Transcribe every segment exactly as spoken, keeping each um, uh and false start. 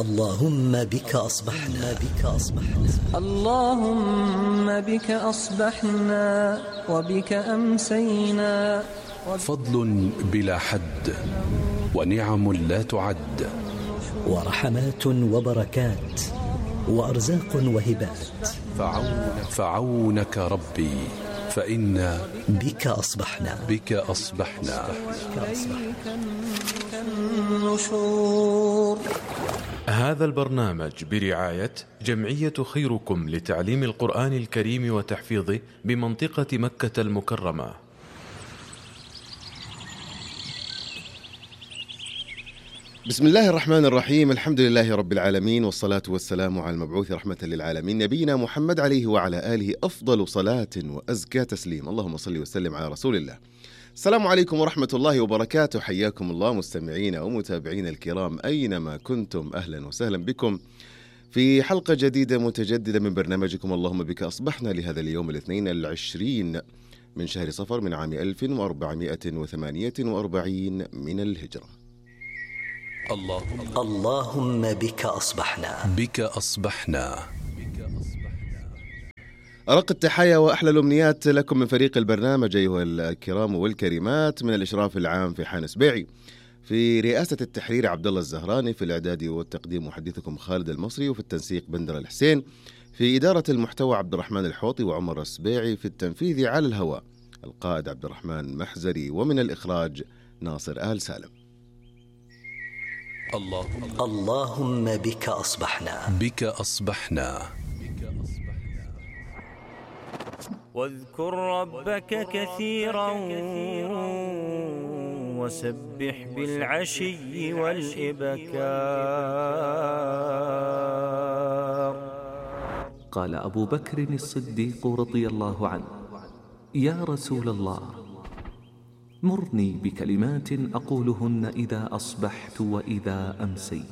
اللهم بك أصبحنا بك أصبحنا اللهم بك أصبحنا وبك أمسينا. فضل بلا حد ونعم لا تعد، ورحمات وبركات وأرزاق وهبات. فعون فعونك ربي فإنا بك أصبحنا بك أصبحنا. النشور. هذا البرنامج برعاية جمعية خيركم لتعليم القرآن الكريم وتحفيظه بمنطقة مكة المكرمة. بسم الله الرحمن الرحيم، الحمد لله رب العالمين، والصلاة والسلام على المبعوث رحمة للعالمين نبينا محمد عليه وعلى آله أفضل صلاة وأزكى تسليم. اللهم صل وسلم على رسول الله. السلام عليكم ورحمة الله وبركاته، حياكم الله مستمعينا ومتابعينا الكرام أينما كنتم، أهلا وسهلا بكم في حلقة جديدة متجددة من برنامجكم اللهم بك أصبحنا لهذا اليوم الاثنين العشرين من شهر صفر من عام ألف وأربعمائة وثمانية وأربعين من الهجرة. اللهم اللهم بك أصبحنا بك أصبحنا. أرق التحايا وأحلى الأمنيات لكم من فريق البرنامج أيها الكرام والكريمات، من الإشراف العام في حان سبيعي، في رئاسة التحرير عبد الله الزهراني، في الإعداد والتقديم محدثكم خالد المصري، وفي التنسيق بندر الحسين، في إدارة المحتوى عبد الرحمن الحوطي وعمر السبيعي، في التنفيذ على الهواء القائد عبد الرحمن محزري، ومن الإخراج ناصر آل سالم. اللهم اللهم بك أصبحنا بك أصبحنا. واذكر ربك كثيرا وسبح بالعشي والإبكار. قال أبو بكر الصديق رضي الله عنه: يا رسول الله، مرني بكلمات أقولهن إذا أصبحت وإذا أمسيت.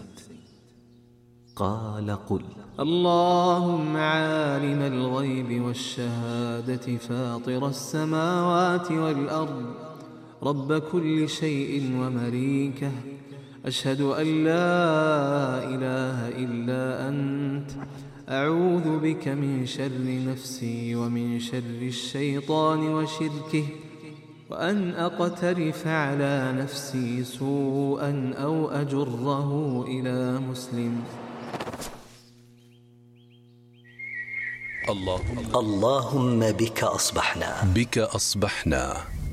قال: قل: اللهم عالم الغيب والشهادة فاطر السماوات والأرض رب كل شيء ومليكه، أشهد أن لا إله إلا أنت، أعوذ بك من شر نفسي ومن شر الشيطان وشركه، وأن أقترف على نفسي سوءا أو أجره إلى مسلم. اللهم اللهم بك أصبحنا بك أصبحنا.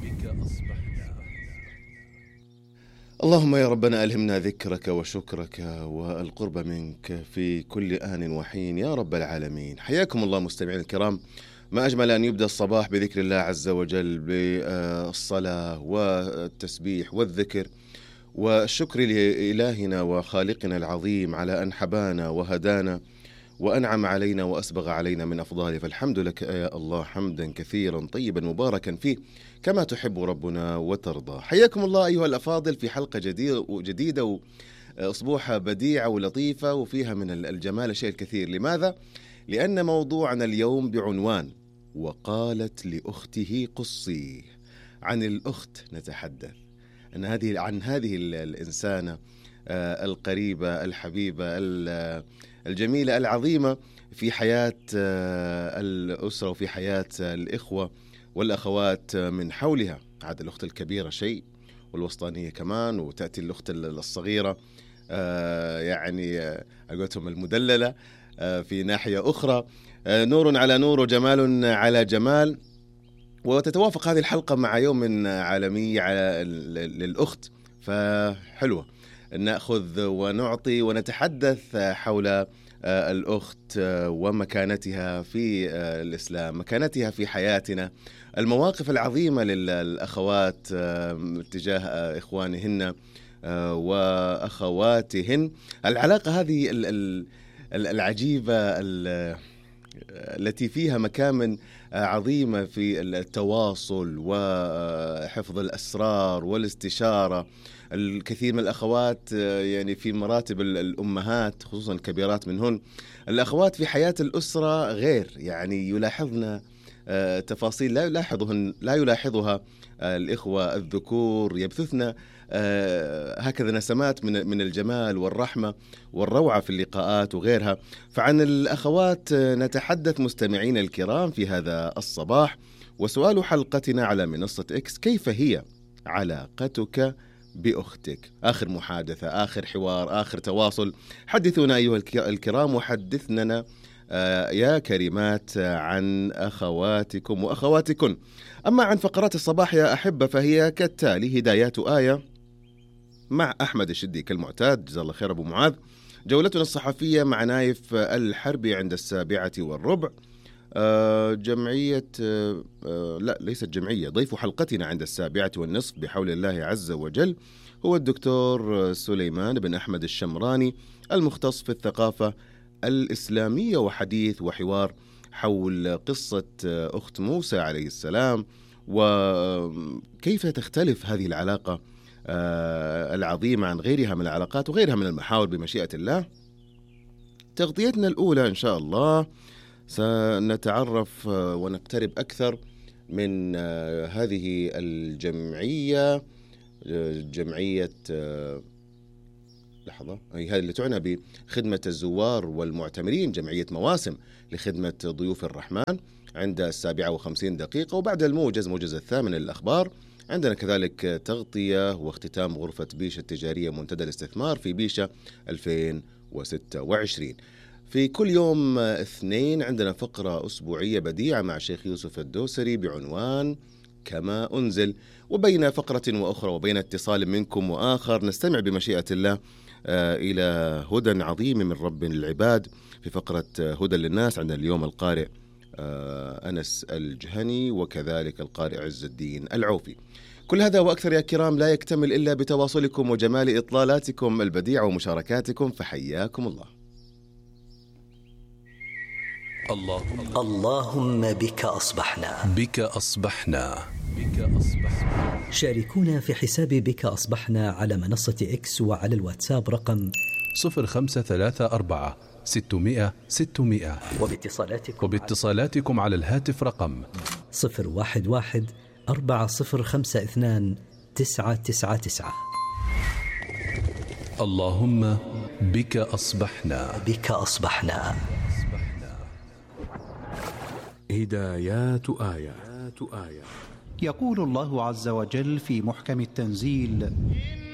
اللهم يا ربنا ألهمنا ذكرك وشكرك والقرب منك في كل آن وحين يا رب العالمين. حياكم الله مستمعين الكرام، ما أجمل أن يبدأ الصباح بذكر الله عز وجل، بالصلاة والتسبيح والذكر والشكر لإلهنا وخالقنا العظيم على أن حبانا وهدانا وأنعم علينا وأسبغ علينا من أفضاله، فالحمد لك يا الله حمدا كثيرا طيبا مباركا فيه كما تحب ربنا وترضى. حياكم الله أيها الأفاضل في حلقة جديدة جديدة وأصبوحة بديعة ولطيفة وفيها من الجمال الشيء الكثير. لماذا؟ لأن موضوعنا اليوم بعنوان وقالت لأخته قصيه. عن الأخت نتحدث، عن هذه عن هذه الإنسانة القريبة الحبيبة الجميلة العظيمة في حياة الأسرة وفي حياة الإخوة والأخوات من حولها. عاد الأخت الكبيرة شيء والوسطانية كمان، وتأتي الأخت الصغيرة يعني أقولتهم المدللة في ناحية أخرى، نور على نور وجمال على جمال. وتتوافق هذه الحلقة مع يوم عالمي للأخت، فحلوة نأخذ ونعطي ونتحدث حول الأخت ومكانتها في الإسلام، مكانتها في حياتنا، المواقف العظيمة للأخوات تجاه إخوانهن وأخواتهن، العلاقة هذه العجيبة التي فيها مكامن عظيمة في التواصل وحفظ الأسرار والاستشارة. الكثير من الأخوات يعني في مراتب الأمهات خصوصا الكبيرات منهن، الأخوات في حياة الأسرة غير، يعني يلاحظن تفاصيل لا يلاحظهن لا يلاحظها الإخوة الذكور، يبثثن هكذا نسمات من من الجمال والرحمة والروعة في اللقاءات وغيرها. فعن الأخوات نتحدث مستمعين الكرام في هذا الصباح، وسؤال حلقتنا على منصة إكس: كيف هي علاقتك بأختك؟ آخر محادثة، آخر حوار، آخر تواصل، حدثونا أيها الكرام وحدثنا آه يا كريمات عن أخواتكم وأخواتكن. أما عن فقرات الصباح يا أحبة فهي كالتالي: هدايات آية مع أحمد الشدي كالمعتاد، جزاه الله خير أبو معاذ. جولتنا الصحفية مع نايف الحربي عند السابعة والربع. آه جمعية آه آه لا ليست جمعية ضيف حلقتنا عند السابعة والنصف بحول الله عز وجل هو الدكتور سليمان بن أحمد الشمراني المختص في الثقافة الإسلامية، وحديث وحوار حول قصة أخت موسى عليه السلام وكيف تختلف هذه العلاقة العظيمة عن غيرها من العلاقات وغيرها من المحاور بمشيئة الله. تغطيتنا الأولى إن شاء الله سنتعرف ونقترب أكثر من هذه الجمعية، جمعية لحظة هي هذه اللي تعنى بخدمة الزوار والمعتمرين، جمعية مواسم لخدمة ضيوف الرحمن، عند السابعة وخمسين دقيقة. وبعد الموجز موجز الثامن للأخبار عندنا كذلك تغطية واختتام غرفة بيشة التجارية منتدى الاستثمار في بيشة ألفين وستة وعشرين. في كل يوم اثنين عندنا فقرة أسبوعية بديعة مع شيخ يوسف الدوسري بعنوان كما أنزل. وبين فقرة وأخرى وبين اتصال منكم وآخر نستمع بمشيئة الله إلى هدى عظيم من رب العباد في فقرة هدى للناس. عندنا اليوم القارئ أنس الجهني وكذلك القارئ عز الدين العوفي. كل هذا وأكثر يا كرام لا يكتمل إلا بتواصلكم وجمال إطلالاتكم البديعة ومشاركاتكم، فحياكم الله. اللهم اللهم بك أصبحنا بك أصبحنا بك أصبحنا. شاركونا في حساب بك أصبحنا على منصة إكس وعلى الواتساب رقم صفر خمسة ثلاثة أربعة ستمائة ستمائة، وباتصالاتكم وباتصالاتكم على الهاتف رقم صفر واحد واحد أربعة صفر خمسة اثنان تسعة تسعة تسعة. اللهم بك أصبحنا بك أصبحنا. هدايات آية. يقول الله عز وجل في محكم التنزيل: